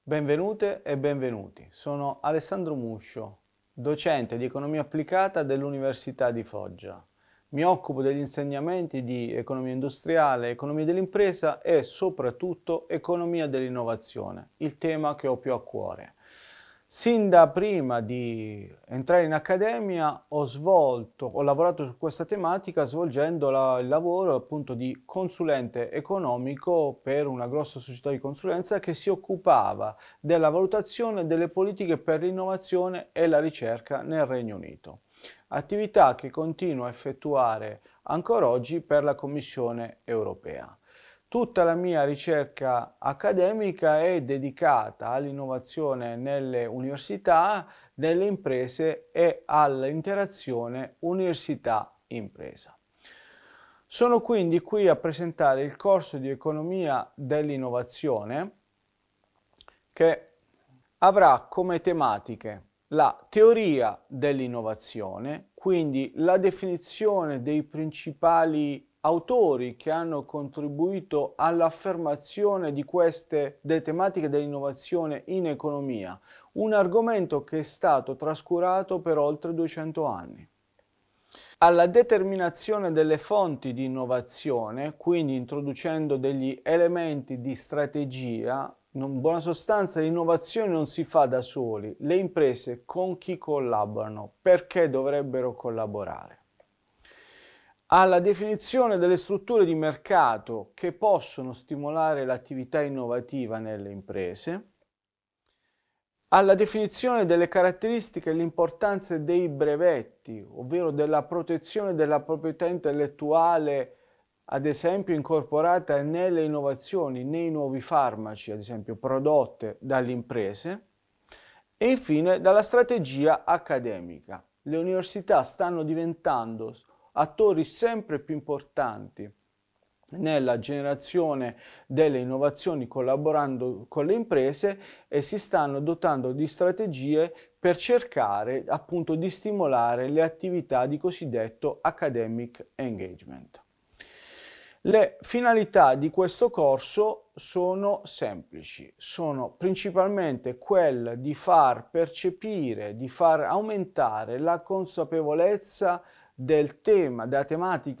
Benvenute e benvenuti. Sono Alessandro Muscio, docente di economia applicata dell'Università di Foggia. Mi occupo degli insegnamenti di economia industriale, economia dell'impresa e soprattutto economia dell'innovazione, il tema che ho più a cuore. Sin da prima di entrare in accademia ho lavorato su questa tematica svolgendo il lavoro appunto di consulente economico per una grossa società di consulenza che si occupava della valutazione delle politiche per l'innovazione e la ricerca nel Regno Unito, attività che continuo a effettuare ancora oggi per la Commissione europea. Tutta la mia ricerca accademica è dedicata all'innovazione nelle università, nelle imprese e all'interazione università-impresa. Sono quindi qui a presentare il corso di economia dell'innovazione che avrà come tematiche la teoria dell'innovazione, quindi la definizione dei principali autori che hanno contribuito all'affermazione di delle tematiche dell'innovazione in economia, un argomento che è stato trascurato per oltre 200 anni. Alla determinazione delle fonti di innovazione, quindi introducendo degli elementi di strategia. In buona sostanza l'innovazione non si fa da soli, le imprese con chi collaborano, perché dovrebbero collaborare. Alla definizione delle strutture di mercato che possono stimolare l'attività innovativa nelle imprese, alla definizione delle caratteristiche e l'importanza dei brevetti, ovvero della protezione della proprietà intellettuale, ad esempio incorporata nelle innovazioni, nei nuovi farmaci, ad esempio prodotte dalle imprese, e infine dalla strategia accademica. Le università stanno diventando attori sempre più importanti nella generazione delle innovazioni collaborando con le imprese e si stanno dotando di strategie per cercare appunto di stimolare le attività di cosiddetto academic engagement. Le finalità di questo corso sono semplici, sono principalmente quelle di far percepire, di far aumentare la consapevolezza del tema, della tematica